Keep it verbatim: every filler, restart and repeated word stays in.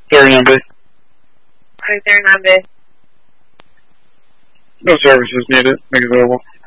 thirty-nine B. Alright, thirty-nine B. No services needed. Make it available.